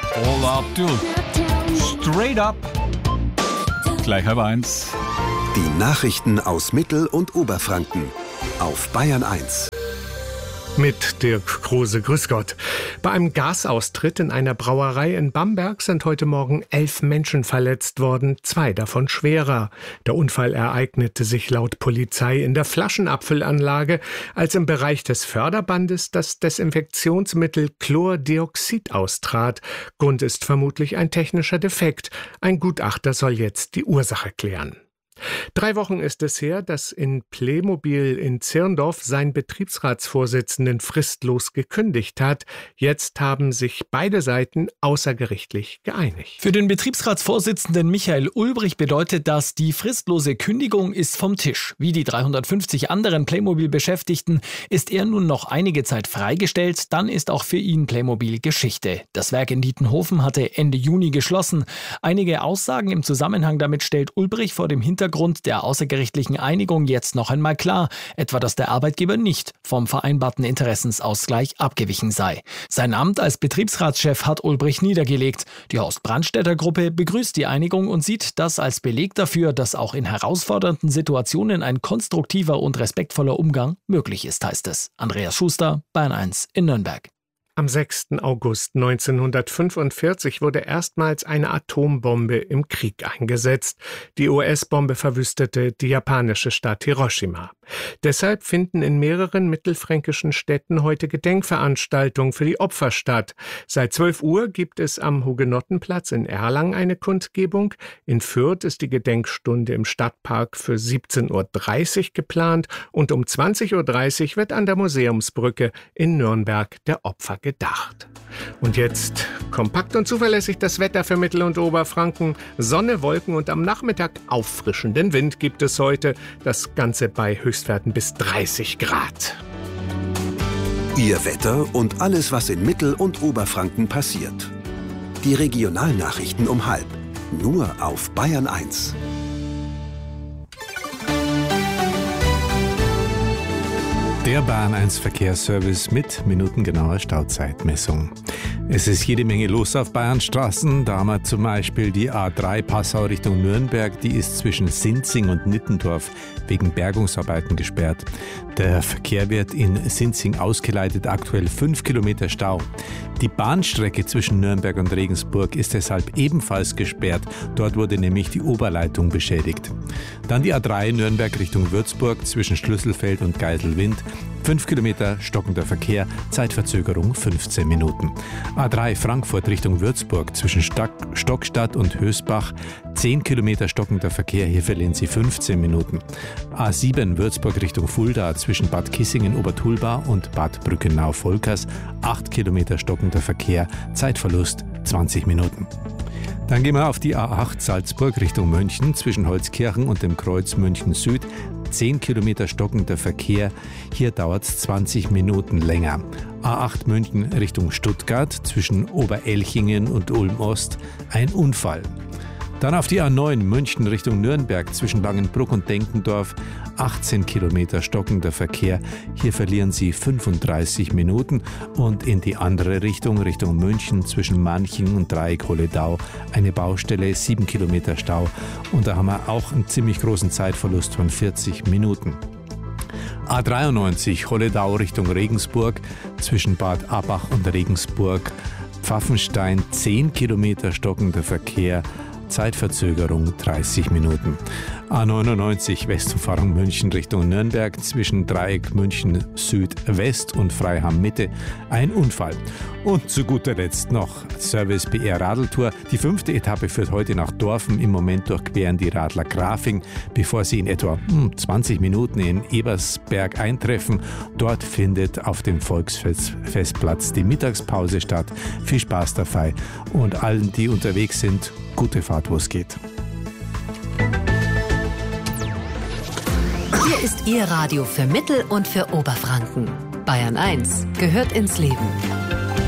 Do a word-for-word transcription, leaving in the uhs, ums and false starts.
All up, dude. Straight up. Gleich halb eins. Die Nachrichten aus Mittel- und Oberfranken auf Bayern eins. Mit Dirk Kruse, grüß Gott. Bei einem Gasaustritt in einer Brauerei in Bamberg sind heute Morgen elf Menschen verletzt worden, zwei davon schwerer. Der Unfall ereignete sich laut Polizei in der Flaschenabfüllanlage, als im Bereich des Förderbandes das Desinfektionsmittel Chlordioxid austrat. Grund ist vermutlich ein technischer Defekt. Ein Gutachter soll jetzt die Ursache klären. Drei Wochen ist es her, dass in Playmobil in Zirndorf sein Betriebsratsvorsitzenden fristlos gekündigt hat. Jetzt haben sich beide Seiten außergerichtlich geeinigt. Für den Betriebsratsvorsitzenden Michael Ulbrich bedeutet das, die fristlose Kündigung ist vom Tisch. Wie die dreihundertfünfzig anderen Playmobil-Beschäftigten ist er nun noch einige Zeit freigestellt. Dann ist auch für ihn Playmobil Geschichte. Das Werk in Dietenhofen hatte Ende Juni geschlossen. Einige Aussagen im Zusammenhang damit stellt Ulbrich vor dem Hintergrund der außergerichtlichen Einigung jetzt noch einmal klar, etwa dass der Arbeitgeber nicht vom vereinbarten Interessensausgleich abgewichen sei. Sein Amt als Betriebsratschef hat Ulbrich niedergelegt. Die Horst-Brandstätter-Gruppe begrüßt die Einigung und sieht das als Beleg dafür, dass auch in herausfordernden Situationen ein konstruktiver und respektvoller Umgang möglich ist, heißt es. Andreas Schuster, Bayern eins in Nürnberg. Am sechsten August neunzehnhundertfünfundvierzig wurde erstmals eine Atombombe im Krieg eingesetzt. Die U S-Bombe verwüstete die japanische Stadt Hiroshima. Deshalb finden in mehreren mittelfränkischen Städten heute Gedenkveranstaltungen für die Opfer statt. Seit zwölf Uhr gibt es am Hugenottenplatz in Erlangen eine Kundgebung. In Fürth ist die Gedenkstunde im Stadtpark für siebzehn Uhr dreißig geplant und um zwanzig Uhr dreißig wird an der Museumsbrücke in Nürnberg der Opfer gedacht. Und jetzt kompakt und zuverlässig das Wetter für Mittel- und Oberfranken. Sonne, Wolken und am Nachmittag auffrischenden Wind gibt es heute. Das Ganze bei Höchstwerten bis dreißig Grad. Ihr Wetter und alles, was in Mittel- und Oberfranken passiert. Die Regionalnachrichten um halb. Nur auf Bayern eins. Der Bayern eins Verkehrsservice mit minutengenauer Stauzeitmessung. Es ist jede Menge los auf Bayerns Straßen. Da haben wir zum Beispiel die A drei Passau Richtung Nürnberg. Die ist zwischen Sinzing und Nittendorf wegen Bergungsarbeiten gesperrt. Der Verkehr wird in Sinzing ausgeleitet, aktuell fünf Kilometer Stau. Die Bahnstrecke zwischen Nürnberg und Regensburg ist deshalb ebenfalls gesperrt. Dort wurde nämlich die Oberleitung beschädigt. Dann die A drei Nürnberg Richtung Würzburg zwischen Schlüsselfeld und Geiselwind. fünf Kilometer stockender Verkehr, Zeitverzögerung fünfzehn Minuten. A drei Frankfurt Richtung Würzburg zwischen Stockstadt und Hösbach, zehn Kilometer stockender Verkehr, hier verlieren Sie fünfzehn Minuten. A sieben Würzburg Richtung Fulda zwischen Bad Kissingen-Obertulba und Bad Brückenau-Volkers, acht Kilometer stockender Verkehr, Zeitverlust zwanzig Minuten. Dann gehen wir auf die A acht Salzburg Richtung München zwischen Holzkirchen und dem Kreuz München Süd. zehn Kilometer stockender Verkehr, hier dauert es zwanzig Minuten länger. A acht München Richtung Stuttgart zwischen Oberelchingen und Ulm-Ost, ein Unfall. Dann auf die A neun München Richtung Nürnberg zwischen Langenbruck und Denkendorf, achtzehn Kilometer stockender Verkehr. Hier verlieren Sie fünfunddreißig Minuten. Und in die andere Richtung, Richtung München zwischen Manching und Dreieck-Holledau, eine Baustelle, sieben Kilometer Stau. Und da haben wir auch einen ziemlich großen Zeitverlust von vierzig Minuten. A dreiundneunzig Holledau Richtung Regensburg zwischen Bad Abbach und Regensburg, Pfaffenstein, zehn Kilometer stockender Verkehr, Zeitverzögerung dreißig Minuten. A neunundneunzig Westumfahrung München Richtung Nürnberg zwischen Dreieck München Südwest und Freiham Mitte, ein Unfall. Und zu guter Letzt noch Service B R Radeltour. Die fünfte Etappe führt heute nach Dorfen. Im Moment durchqueren die Radler Grafing, bevor sie in etwa hm, zwanzig Minuten in Ebersberg eintreffen. Dort findet auf dem Volksfestplatz die Mittagspause statt. Viel Spaß dabei und allen, die unterwegs sind, gute Fahrt, wo es geht. Hier ist Ihr Radio für Mittel- und für Oberfranken. Bayern eins gehört ins Leben.